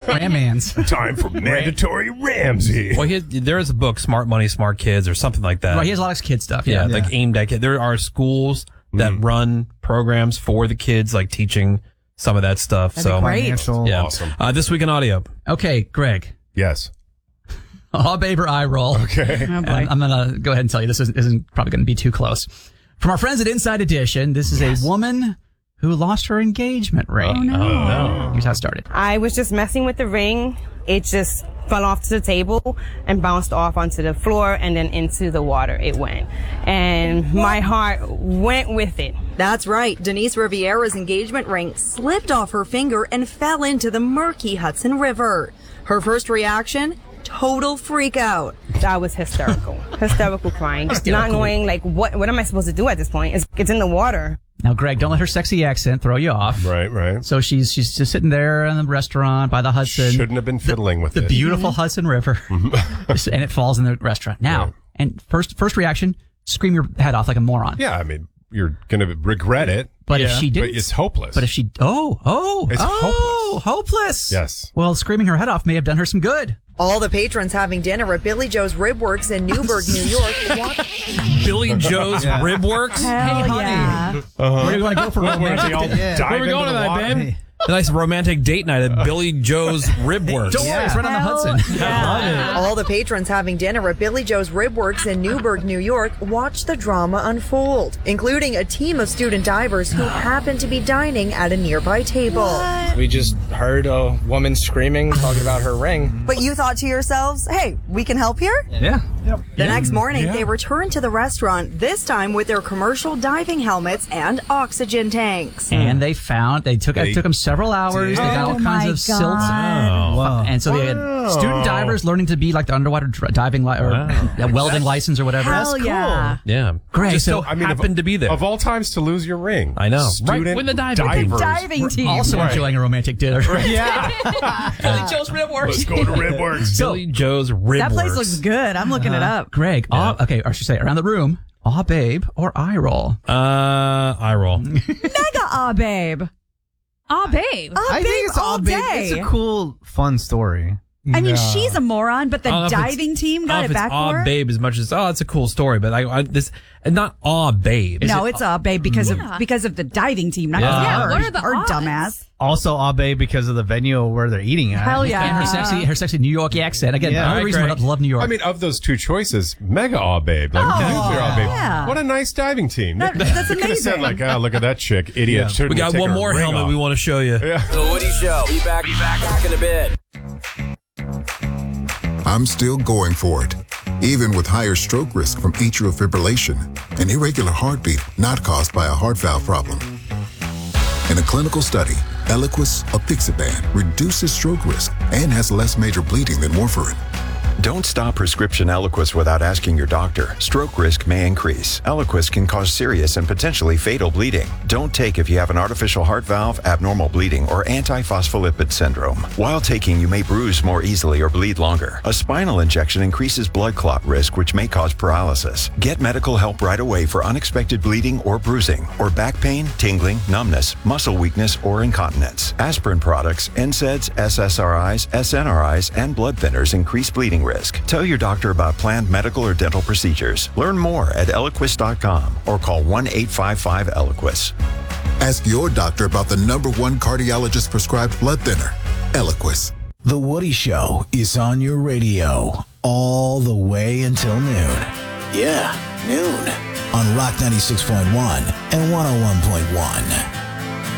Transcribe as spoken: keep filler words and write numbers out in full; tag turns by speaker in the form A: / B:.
A: Ram-mans.
B: Time for mandatory Ramsey.
C: Well, he has, there is a book, Smart Money, Smart Kids, or something like that.
A: Right, he has a lot of kid stuff.
C: Yeah,
A: Yeah,
C: like aimed at kids. There are schools that
B: Mm.
C: run programs for the kids, like teaching some of that stuff.
D: That'd be
C: so
D: great.
E: Financial.
C: yeah.
B: Awesome.
C: Uh, this week in audio.
A: Okay, Greg.
B: Yes.
A: Oh, babe or eye roll.
B: Okay.
D: Oh, boy.
A: And I'm going to go ahead and tell you this isn't, isn't probably going to be too close. From our friends at Inside Edition, this is
D: Yes.
A: a woman who lost her engagement ring.
D: Oh, no.
A: Here's how it started.
F: I was just messing with the ring. It just fell off to the table and bounced off onto the floor and then into the water it went. And my heart went with it.
G: That's right. Denise Riviera's engagement ring slipped off her finger and fell into the murky Hudson River. Her first reaction? Total freak out.
F: I was hysterical. hysterical crying. Not knowing, like, what what am I supposed to do at this point? It's, it's in the water.
A: Now, Greg, don't let her sexy accent throw you off.
B: Right, right.
A: So she's she's just sitting there in the restaurant by the Hudson.
B: Shouldn't have been fiddling with
A: the
B: it.
A: beautiful Hudson River, and it falls in the restaurant. Now,
B: Right.
A: and first first reaction, scream your head off like a moron.
B: Yeah, I mean, you're going to regret it.
A: But if
C: Yeah.
A: she
B: But
A: didn't,
B: it's hopeless.
A: but if she, oh, oh,
B: It's
A: oh, hopeless.
B: Yes.
A: Well, screaming her head off may have done her some good.
G: All the patrons having dinner at Billy Joe's Ribworks in Newburgh, New York. watched-
C: Billy Joe's Rib Works.
D: Hell
A: Hey, honey.
D: yeah.
B: Uh-huh.
A: Where do you want to go for
B: Where
A: romantic?
B: they all
E: Yeah.
B: dive
C: Where we
B: into
C: going
B: the
C: tonight,
B: water?
C: babe? A nice romantic date night at Billy Joe's Rib Works.
A: Don't worry, it's right on the
D: Hell
A: Hudson.
D: yeah.
G: All the patrons having dinner at Billy Joe's Ribworks in Newburgh, New York, watched the drama unfold, including a team of student divers who happened to be dining at a nearby table.
H: We just heard a woman screaming, talking about her ring.
G: But you thought to yourselves, hey, we can help here?
A: Yeah.
G: The next morning,
B: Yeah.
G: they returned to the restaurant, this time with their commercial diving helmets and oxygen tanks.
A: And they found they took
B: They
A: it took them several hours. They got
D: Oh
A: all kinds
D: my
A: of silts.
D: God.
E: Wow.
A: And so they had student divers learning to be like the underwater dri- diving li- or uh, welding license or whatever.
D: Hell yeah.
C: Yeah.
A: Great.
C: Just so
A: So,
B: I mean,
C: happened
B: of,
C: to be there.
B: Of all times to lose your ring.
C: I know.
B: Student
C: Right when the diving-
B: divers.
D: Diving team.
A: Also
B: Right.
A: enjoying a romantic dinner.
E: Yeah.
A: Billy Joe's Rib Works.
B: Let's go to Ribworks.
C: Billy Joe's Rib
D: That place
C: Works.
D: looks good. I'm looking it up.
A: Greg, aw, okay, or I should say around the room, aw babe or eye roll.
C: Uh, eye roll.
D: Mega ah babe.
I: Aw, babe.
D: Ah
E: I
D: babe
E: think it's
D: all
E: all
D: day.
E: big. It's a cool, fun story.
D: I mean, she's a moron, but the
C: I don't know if it's-
D: diving team
C: I don't
D: got
C: know
D: it
C: if it's
D: back
C: aw
D: for her.
C: babe as much as oh, it's a cool story, but I, I this and not aw babe.
D: No, it's ah babe because
I: Yeah.
D: of because of the diving team, not
C: Yeah.
D: because
I: Yeah,
D: of her.
I: what are the
D: Her
I: odds?
D: dumbass.
E: Also, Abe because of the venue where they're eating at.
D: Hell yeah.
A: And her sexy, her sexy New York accent. Again,
E: Yeah.
A: another
E: Hi,
A: reason
C: Greg.
A: I love New York.
B: I mean, of those two choices, Mega Aw Babe. Like,
D: Oh,
B: nuclear Aw Babe.
D: yeah.
B: What a nice diving team.
D: That-
B: They-
D: that's
B: they could have said,
D: amazing.
B: like, ah, look at that chick, idiot.
E: Yeah.
B: Shouldn't
C: we got
B: take
C: one
B: her
C: more
B: ring
C: helmet
B: off.
C: we want to show you.
B: Yeah.
J: The Woody Show. Be back, be back, back in a bit.
K: I'm still going for it, even with higher stroke risk from atrial fibrillation, an irregular heartbeat not caused by a heart valve problem. In a clinical study, Eliquis apixaban reduces stroke risk and has less major bleeding than warfarin.
L: Don't stop prescription Eliquis without asking your doctor. Stroke risk may increase. Eliquis can cause serious and potentially fatal bleeding. Don't take if you have an artificial heart valve, abnormal bleeding, or antiphospholipid syndrome. While taking, you may bruise more easily or bleed longer. A spinal injection increases blood clot risk, which may cause paralysis. Get medical help right away for unexpected bleeding or bruising, or back pain, tingling, numbness, muscle weakness, or incontinence. Aspirin products, N SAIDs, S S R Is, S N R Is, and blood thinners increase bleeding risk. Tell your doctor about planned medical or dental procedures. Learn more at Eliquis dot com or call one eight five five Eliquis.
K: Ask your doctor about the number one cardiologist prescribed blood thinner, Eliquis.
M: The Woody Show is on your radio all the way until noon. Yeah, noon. On Rock ninety-six point one and one oh one point one.